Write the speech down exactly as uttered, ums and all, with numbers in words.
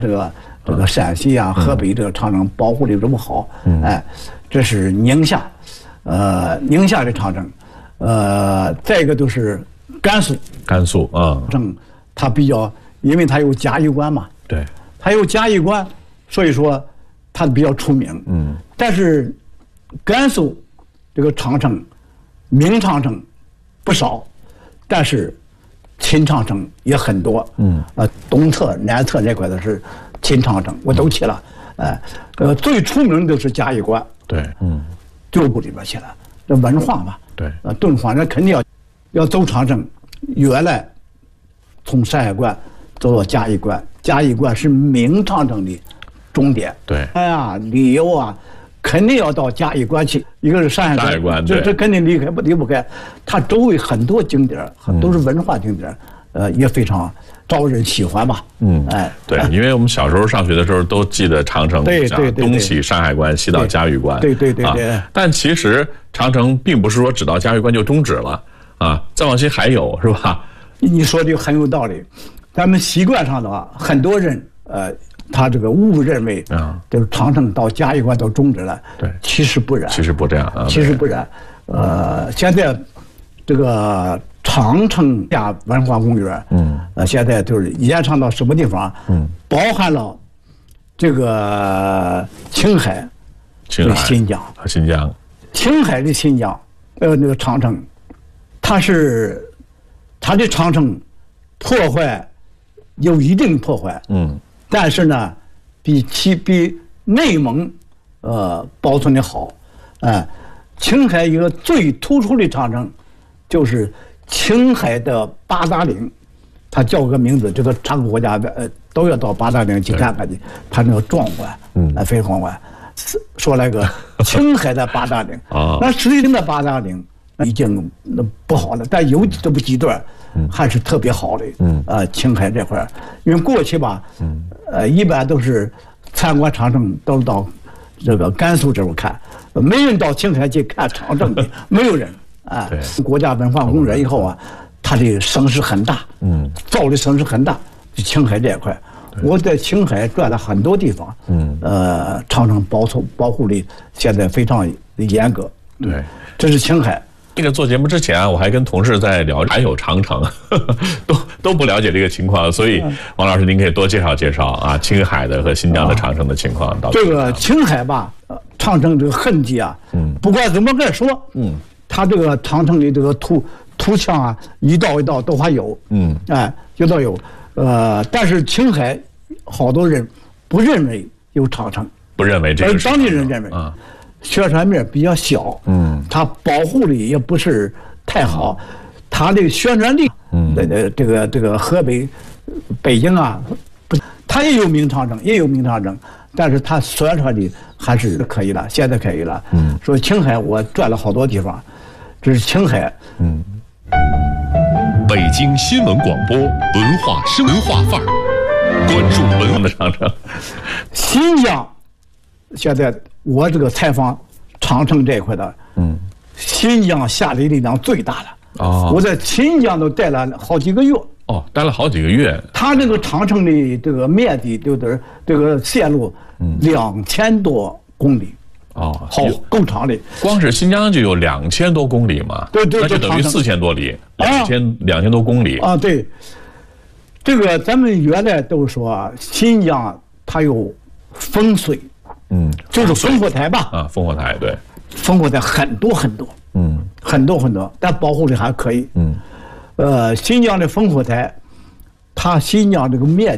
这个这个陕西啊、河北这个长城保护的这么好，哎，这是宁夏，呃，宁夏的长城，呃，再一个就是甘肃， 甘肃啊， 城它比较，因为它有嘉峪关嘛， 对， 它有嘉峪关，所以说它比较出名。嗯，但是甘肃这个长城，明长城不少，但是秦长城也很多。嗯，呃，东侧、南侧这块的是秦长城，我都去了。哎，呃，最出名的是嘉峪关。 对，嗯， 旧部里边去了，这文化嘛。 对， 呃，敦煌人肯定要要走长城，原来从山海关走到嘉峪关，嘉峪关是明长城的终点。 对， 哎呀，旅游啊，肯定要到嘉峪关去。一个是山海关，这这肯定离开不离不开。它周围很多景点都是文化景点，呃，也非常招人喜欢吧。嗯，哎， 对，因为我们小时候上学的时候都记得长城， 对对对， 东起山海关，西到嘉峪关。 对对对对。 但其实长城并不是说只到嘉峪关就终止了啊，再往西还有，是吧？ 你说的很有道理。咱们习惯上的话，很多人呃。他这个误认为啊，就是长城到嘉峪关都终止了。 对， 其实不然。 其实不这样啊。 其实不然。呃，现在这个长城下文化公园，嗯，呃，现在就是延长到什么地方？嗯，包含了这个青海、 青海、 新疆和新疆。 青海的新疆，呃，那个长城，它是它的长城破坏有一定破坏。嗯。但是呢，比其比内蒙，呃，保存的好，哎、呃，青海一个最突出的长城，就是青海的八达岭，它叫个名字，这个长国家的呃都要到八达岭去看看去，它那个壮观，嗯，呃，非常壮观。说那个青海的八达岭啊，那实际上的八达岭已经那不好了，但有这么几段。还是特别好的，嗯，呃，青海这块儿，因为过去吧，嗯，呃，一般都是参观长城都是到这个甘肃这边看，没人到青海去看长城的，没有人啊。对，国家文化公园以后啊，它的声势很大，嗯，造的声势很大，就青海这一块，我在青海转了很多地方，嗯，呃，长城保存保护的现在非常严格， 对， 这是青海。 这个做节目之前啊，我还跟同事在聊，还有长城，呵呵都都不了解这个情况，所以王老师您可以多介绍介绍啊，青海的和新疆的长城的情况。 这个青海吧，长城这个痕迹啊，嗯，不管怎么个说，嗯，它这个长城的这个土土墙啊，一道一道都还有，嗯，哎，有道有，呃，但是青海好多人不认为有长城， 不认为这个， 而当地人认为啊。宣传面比较小，嗯，它保护的也不是太好，它这个宣传力，嗯，这个这个这个河北、北京啊，不，它也有明长城，也有明长城，但是它宣传的还是可以了，现在可以了，嗯，说青海我转了好多地方，这是青海，嗯。 北京新闻广播，文化生文化范儿，关注文化的长城， 新疆，现在。我这个采访长城这一块的，嗯，新疆下的力量最大了。哦，我在新疆都待了好几个月。 哦，待了好几个月。 它这个长城的这个面积就是这个线路，两千多公里。哦，好，够长的。 光是新疆就有两千多公里嘛？ 对对， 那就等于四千多里，两千两千多公里。 啊，对。这个咱们原来都说新疆它有风水。嗯，就是烽火台吧？ 啊，烽火台对， 烽火台很多很多，嗯，很多很多，但保护的还可以。嗯，呃，新疆的烽火台，它新疆这个面。